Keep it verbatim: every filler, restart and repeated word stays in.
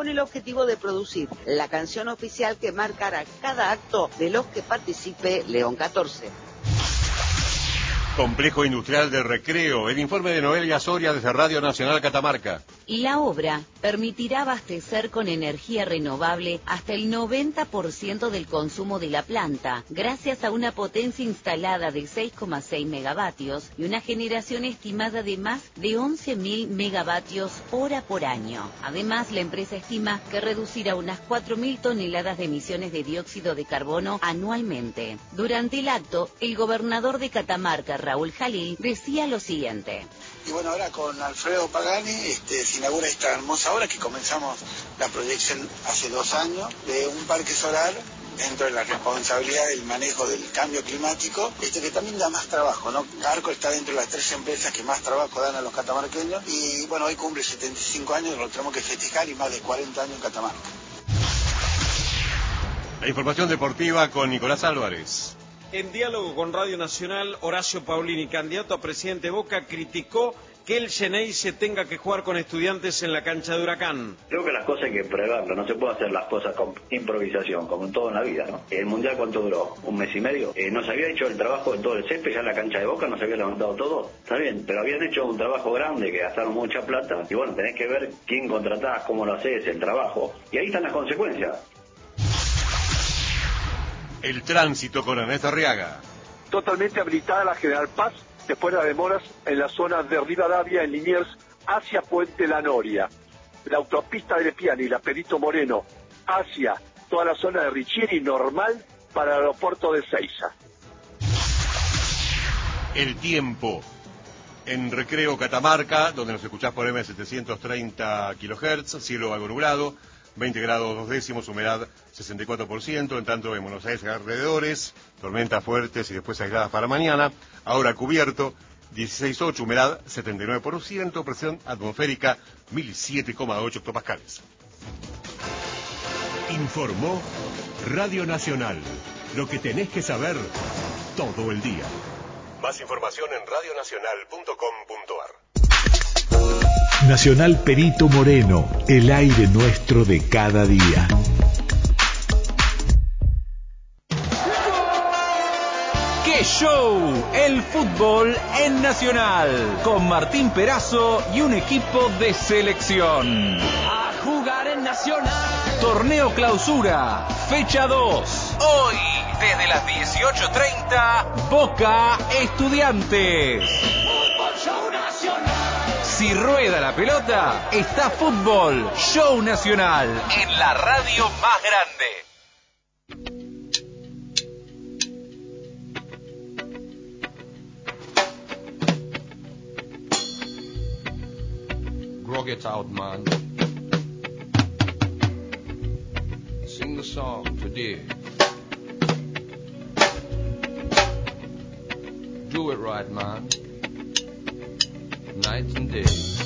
con el objetivo de producir la canción oficial que marcará cada acto de los que participe León catorce. Complejo Industrial del Recreo. El informe de Noelia Soria desde Radio Nacional Catamarca. La obra permitirá abastecer con energía renovable hasta el noventa por ciento del consumo de la planta, gracias a una potencia instalada de seis coma seis megavatios y una generación estimada de más de once mil megavatios hora por año. Además, la empresa estima que reducirá unas cuatro mil toneladas de emisiones de dióxido de carbono anualmente. Durante el acto, el gobernador de Catamarca, Raúl Jalil, decía lo siguiente. Y bueno, ahora con Alfredo Pagani este, se inaugura esta hermosa obra que comenzamos la proyección hace dos años de un parque solar dentro de la responsabilidad del manejo del cambio climático, este que también da más trabajo, ¿no? Arco está dentro de las tres empresas que más trabajo dan a los catamarqueños y bueno, hoy cumple setenta y cinco años, lo tenemos que festejar y más de cuarenta años en Catamarca. La información deportiva con Nicolás Álvarez. En diálogo con Radio Nacional, Horacio Paulini, candidato a presidente de Boca, criticó que el Xenei se tenga que jugar con Estudiantes en la cancha de Huracán. Creo que las cosas hay que preverlo, no se puede hacer las cosas con improvisación, como en todo en la vida, ¿no? El Mundial, ¿cuánto duró? ¿Un mes y medio? Eh, ¿No se había hecho el trabajo de todo el césped ya en la cancha de Boca? ¿No se había levantado todo? Está bien, pero habían hecho un trabajo grande, que gastaron mucha plata, y bueno, tenés que ver quién contratás, cómo lo haces, el trabajo, y ahí están las consecuencias. El tránsito con Ernesto Arriaga. Totalmente habilitada la General Paz después de las demoras en la zona de Rivadavia, en Liniers, hacia Puente La Noria. La autopista de Lepiani y la Perito Moreno hacia toda la zona de Richieri, normal para el aeropuerto de Seiza. El tiempo. En Recreo Catamarca, donde nos escuchás por M setecientos treinta kilohertz, cielo algo nublado, veinte grados dos décimos, humedad sesenta y cuatro por ciento, en tanto en Buenos Aires alrededores, tormentas fuertes y después aisladas para mañana, ahora cubierto, dieciséis coma ocho, humedad setenta y nueve por ciento, presión atmosférica mil siete coma ocho hectopascales. Informó Radio Nacional, lo que tenés que saber todo el día. Más información en radio nacional punto com punto ar. Nacional Perito Moreno, el aire nuestro de cada día. ¡Qué show! El fútbol en Nacional, con Martín Perazo y un equipo de selección. A jugar en Nacional. Torneo Clausura, fecha dos. Hoy, desde las dieciocho treinta, Boca Estudiantes. Fútbol Show Nacional. Si rueda la pelota, está Fútbol Show Nacional en la radio más grande. Grog it out, man. Sing the song today. Do it right, man. Night and day.